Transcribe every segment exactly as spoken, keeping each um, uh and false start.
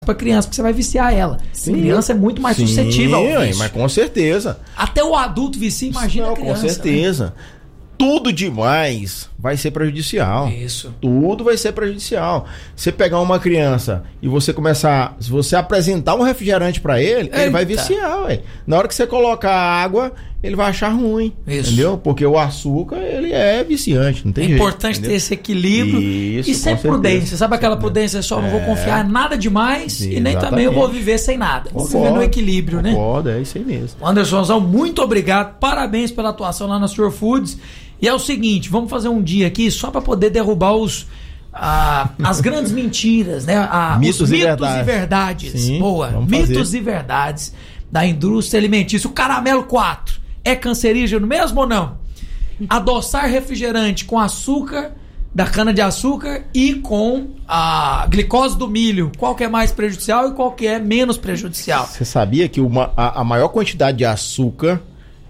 pra criança, porque você vai viciar ela. Sim. A criança é muito mais Sim, suscetível ao vício. Mas com certeza. Até o adulto vicia, imagina Não, a criança. com certeza. Né? Tudo demais vai ser prejudicial. Isso. Tudo vai ser prejudicial. Você pegar uma criança e você começar... Se você apresentar um refrigerante pra ele, Eita. ele vai viciar, ué. Na hora que você colocar água, ele vai achar ruim. Isso. Entendeu? Porque o açúcar, ele é viciante, não tem é jeito. É importante entendeu? ter esse equilíbrio. Isso, e ser prudência. Sabe aquela prudência? Só é. não vou confiar em nada demais Sim, e nem exatamente. também eu vou viver sem nada. Vou concordo, viver no equilíbrio, concordo, né? Concordo, é isso aí mesmo. Andersonzão, muito obrigado. Parabéns pela atuação lá na Sure Foods. E é o seguinte, vamos fazer um dia aqui só para poder derrubar os, ah, as grandes mentiras, né? Ah, mitos, os e, mitos verdade. e verdades. Sim, Boa. Mitos fazer. e verdades da indústria alimentícia. O caramelo quatro é cancerígeno mesmo ou não? Adoçar refrigerante com açúcar da cana-de-açúcar e com a glicose do milho. Qual que é mais prejudicial e qual que é menos prejudicial? Você sabia que uma, a, a maior quantidade de açúcar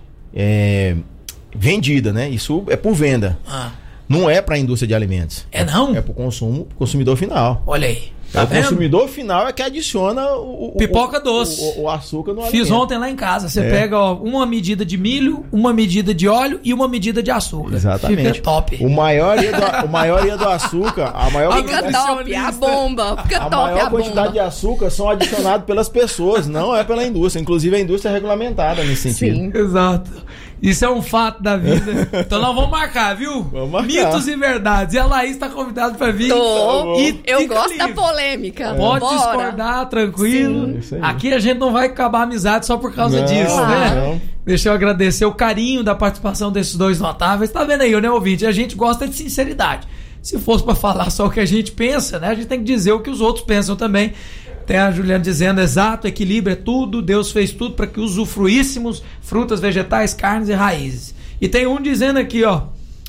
é... vendida, né? Isso é por venda. Ah. Não é para a indústria de alimentos. É não? É para o consumo, consumidor final. Olha aí. Tá o vendo? consumidor final é que adiciona o, pipoca o, doce. O, o, o açúcar no Fiz alimento. ontem lá em casa. Você é. pega ó, uma medida de milho, uma medida de óleo e uma medida de açúcar. Exatamente. Fica top. O maioria do, o maioria do açúcar, a maior Fica top, a bomba. Fica a top, maior a quantidade bomba. de açúcar são adicionados pelas pessoas, não é pela indústria. Inclusive a indústria é regulamentada nesse sentido. Sim. Exato. Isso é um fato da vida. Então nós vamos marcar, viu? Vamos marcar. Mitos e verdades. E a Laís tá convidada pra vir. Tô. E eu gosto livre. da polêmica. É. Pode Bora. discordar, tranquilo. Aqui a gente não vai acabar a amizade só por causa não, disso, né? Não. Deixa eu agradecer o carinho da participação desses dois notáveis. Tá vendo aí, né, ouvinte? A gente gosta de sinceridade. Se fosse pra falar só o que a gente pensa, né? A gente tem que dizer o que os outros pensam também. Tem a Juliana dizendo, exato, equilíbrio é tudo, Deus fez tudo para que usufruíssemos frutas, vegetais, carnes e raízes. E tem um dizendo aqui, ó,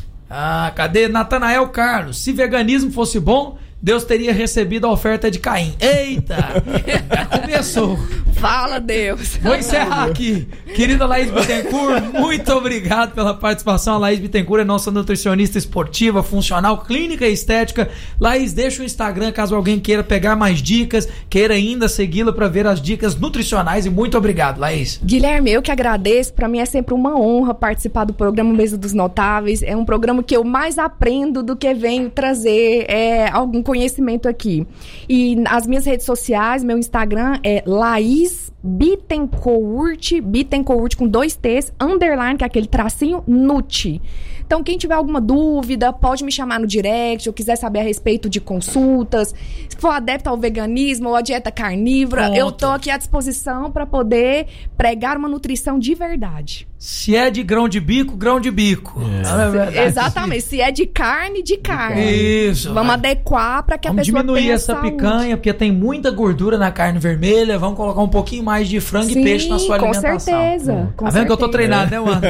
ah, cadê? Natanael Carlos, se veganismo fosse bom, Deus teria recebido a oferta de Caim. Eita! Já começou. Fala, Deus. Vou encerrar aqui. Querida Laís Bittencourt, muito obrigado pela participação. A Laís Bittencourt é nossa nutricionista esportiva, funcional, clínica e estética. Laís, deixa o Instagram caso alguém queira pegar mais dicas, queira ainda segui-la para ver as dicas nutricionais. E muito obrigado, Laís. Guilherme, eu que agradeço. Para mim é sempre uma honra participar do programa Mesa dos Notáveis. É um programa que eu mais aprendo do que venho trazer é, algum conhecimento aqui. E as minhas redes sociais, meu Instagram é Laís Bittencourt, Bittencourt com dois T's, underline, que é aquele tracinho, Nut. Então, quem tiver alguma dúvida, pode me chamar no direct, ou quiser saber a respeito de consultas, se for adepto ao veganismo ou à dieta carnívora, Pronto. eu tô aqui à disposição para poder pregar uma nutrição de verdade. Se é de grão de bico, grão de bico. É. É Exatamente. Se é de carne, de carne. Isso. Vamos vai. adequar para que vamos a pessoa diminuir tenha essa saúde. picanha, porque tem muita gordura na carne vermelha. Vamos colocar um pouquinho mais de frango Sim, e peixe na sua com alimentação. Certeza, hum. com Tá vendo certeza. que eu tô treinado, né, Anderson?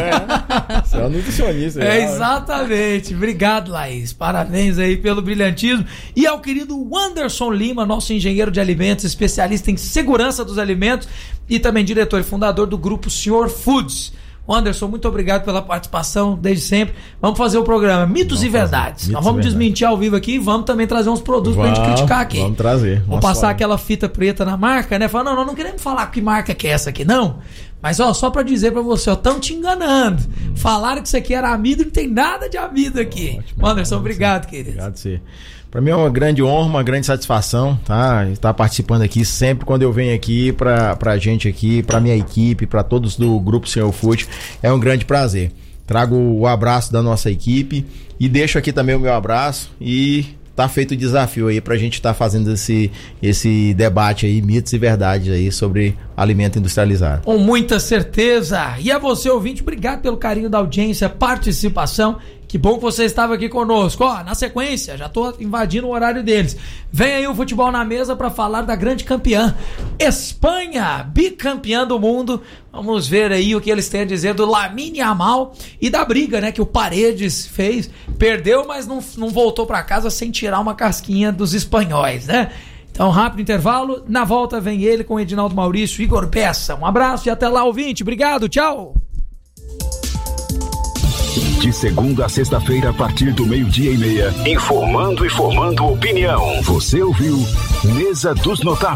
É. Você é um nutricionista. É, exatamente. Obrigado, Laís. Parabéns aí pelo brilhantismo. E ao querido Anderson Lima, nosso engenheiro de alimentos, especialista em segurança dos alimentos e também diretor e fundador do grupo Sure Foods. Anderson, muito obrigado pela participação desde sempre. Vamos fazer o programa Mitos vamos e Verdades. Mitos Nós vamos desmentir ao vivo aqui e vamos também trazer uns produtos vamos, pra gente criticar aqui. Vamos trazer. Vamos passar forma. aquela fita preta na marca, né? Falar, não, nós não queremos falar que marca que é essa aqui, não. Mas, ó, só pra dizer pra você, ó, estão te enganando. Hum. Falaram que isso aqui era amido e não tem nada de amido aqui. Ótimo, Anderson, obrigado, ser. querido. Obrigado, você. Para mim é uma grande honra, uma grande satisfação, tá? Estar participando aqui sempre quando eu venho aqui pra, pra gente aqui, pra minha equipe, pra todos do Grupo Sure Foods. É um grande prazer. Trago o abraço da nossa equipe e deixo aqui também o meu abraço e tá feito o desafio aí pra gente estar tá fazendo esse, esse debate aí, mitos e verdades aí sobre alimento industrializado. Com muita certeza. E a você, ouvinte, obrigado pelo carinho da audiência, participação. Que bom que você estava aqui conosco. Ó, na sequência, já tô invadindo o horário deles. Vem aí o Futebol na Mesa para falar da grande campeã Espanha, bicampeã do mundo. Vamos ver aí o que eles têm a dizer do Lamine Yamal e da briga, né, que o Paredes fez. Perdeu, mas não, não voltou para casa sem tirar uma casquinha dos espanhóis, né? Então, rápido intervalo. Na volta vem ele com o Edinaldo Maurício, Igor Peça. Um abraço e até lá, ouvinte. Obrigado, tchau. De segunda a sexta-feira, a partir do meio-dia e meia. Informando e formando opinião. Você ouviu Mesa dos Notáveis.